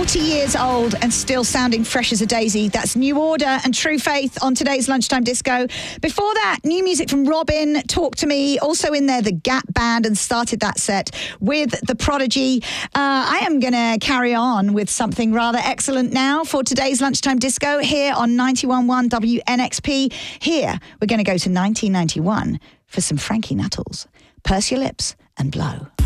40 years old and still sounding fresh as a daisy. That's New Order and True Faith on today's Lunchtime Disco. Before that, new music from Robin, Talk to Me. Also in there, the Gap Band, and started that set with The Prodigy. I am going to carry on with something rather excellent now for today's Lunchtime Disco here on 91.1 WNXP. Here, we're going to go to 1991 for some Frankie Knuckles. Purse your lips and blow.